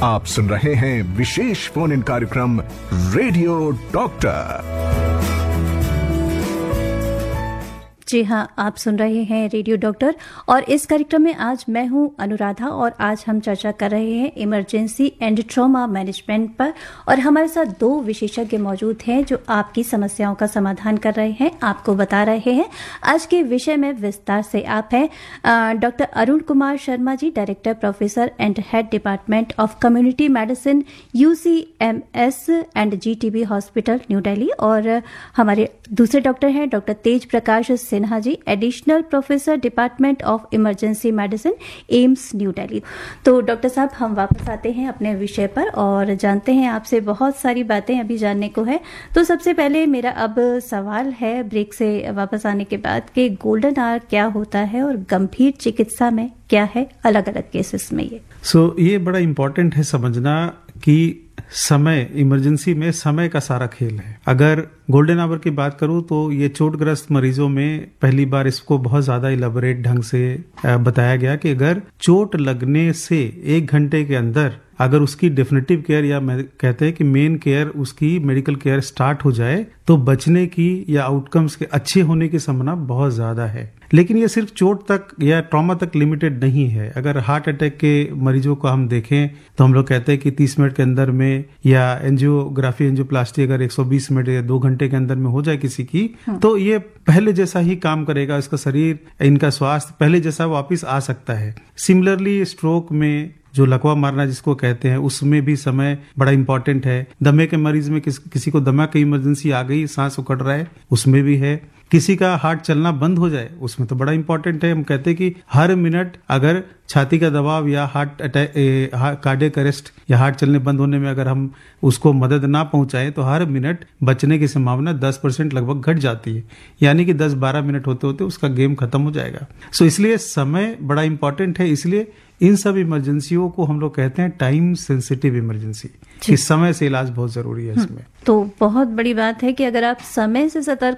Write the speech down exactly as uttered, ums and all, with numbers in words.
आप सुन रहे हैं विशेष फोन इन कार्यक्रम रेडियो डॉक्टर। जी हाँ, आप सुन रहे हैं रेडियो डॉक्टर और इस कार्यक्रम में आज मैं हूं अनुराधा और आज हम चर्चा कर रहे हैं इमरजेंसी एंड ट्रॉमा मैनेजमेंट पर। और हमारे साथ दो विशेषज्ञ मौजूद हैं जो आपकी समस्याओं का समाधान कर रहे हैं, आपको बता रहे हैं। आज के विषय में विस्तार से आप हैं doctor Arun Kumar Sharma ji, director professor and head department of community medicine, UCMS and GTB hospital, new Delhi. और हमारे दूसरे डॉक्टर हैं doctor Tej Prakash Sinha ji, additional professor department of emergency medicine, AIIMS, new Delhi. तो डॉक्टर साहब, हम वापस आते हैं अपने विषय पर और जानते हैं आपसे बहुत सारी बातें अभी जानने को है। तो सबसे पहले मेरा अब सवाल है ब्रेक से वापस आने के बाद कि गोल्डन आवर क्या होता है और गंभीर चिकित्सा में क्या है अलग अलग केसेस में ये। सो so, ये बड़ा इम्पोर्टेंट है समझना कि समय, इमरजेंसी में समय का सारा खेल है। अगर गोल्डन आवर की बात करूं तो ये चोटग्रस्त मरीजों में पहली बार इसको बहुत ज्यादा इलेबोरेट ढंग से बताया गया कि अगर चोट लगने से एक घंटे के अंदर अगर उसकी डेफिनेटिव केयर या कहते हैं कि मेन केयर, उसकी मेडिकल केयर स्टार्ट हो जाए तो बचने की या आउटकम्स के अच्छे होने की संभावना बहुत ज्यादा है। लेकिन ये सिर्फ चोट तक या ट्रॉमा तक लिमिटेड नहीं है। अगर हार्ट अटैक के मरीजों को हम देखें तो हम लोग कहते हैं कि तीस मिनट के अंदर में, या एंजियोग्राफी एंजियोप्लास्टी अगर एक सौ बीस मिनट या दो घंटे के अंदर में हो जाए किसी की, तो ये पहले जैसा ही काम करेगा, इसका शरीर, इनका स्वास्थ्य पहले जैसा वापिस आ सकता है। सिमिलरली स्ट्रोक में जो लकवा मारना जिसको कहते हैं, उसमें भी समय बड़ा इंपॉर्टेंट है। दमे के मरीज में किस, किसी को दमा की इमरजेंसी आ गई, सांस उखड़ रहा है, उसमें भी है। किसी का हार्ट चलना बंद हो जाए, उसमें तो बड़ा इंपॉर्टेंट है। हम कहते हैं कि हर मिनट अगर छाती का दबाव या हार्ट अटैक, कार्डियक अरेस्ट या हार्ट चलने बंद होने में अगर हम उसको मदद ना पहुंचाएं तो हर मिनट बचने की संभावना दस परसेंट लगभग घट जाती है। यानी कि दस बारह मिनट होते होते उसका गेम खत्म हो जाएगा। सो इसलिए समय बड़ा इंपॉर्टेंट है। इसलिए इन सब इमरजेंसियों को हम लोग कहते हैं टाइम सेंसिटिव इमरजेंसी, कि समय से इलाज बहुत जरूरी है इसमें। तो बहुत बड़ी बात है कि अगर आप समय से सतर्क